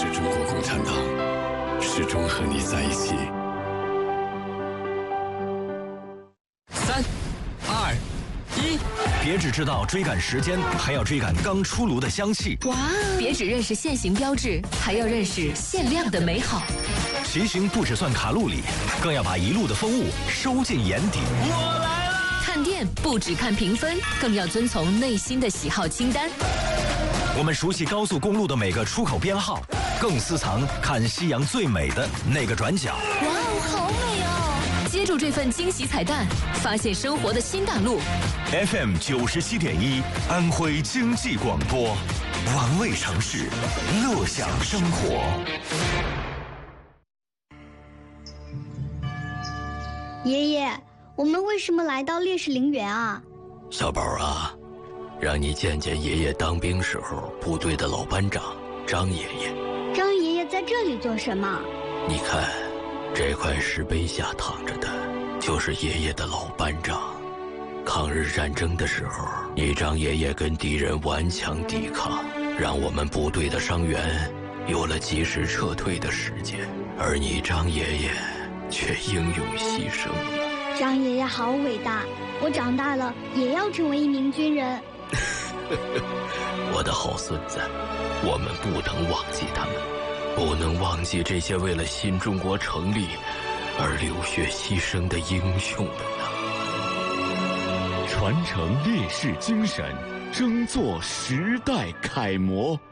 是中国共产党，始终和你在一起。 3、2、1， 别只知道追赶时间，还要追赶刚出炉的香气。 哇！别只认识限行标志，还要认识限量的美好。 骑行不只算卡路里，更要把一路的风物收进眼底。 我来了！ 看店不只看评分，更要遵从内心的喜好清单。 我们熟悉高速公路的每个出口编号，更私藏看夕阳最美的那个转角。 哇哦，好美哦！接住这份惊喜彩蛋，发现生活的新大陆。 FM 97.1，安徽经济广播，玩味城市，乐享生活。 爷爷，我们为什么来到烈士陵园啊？ 小宝啊，让你见见爷爷当兵时候部队的老班长张爷爷。 张爷爷在这里做什么？ 你看，这块石碑下躺着的，就是爷爷的老班长。抗日战争的时候，你张爷爷跟敌人顽强抵抗，让我们部队的伤员有了及时撤退的时间，而你张爷爷却英勇牺牲了。 张爷爷好伟大，我长大了也要成为一名军人。 我的好孙子，我们不能忘记他们，不能忘记这些为了新中国成立而流血牺牲的英雄们呐！ 传承烈士精神，争做时代楷模。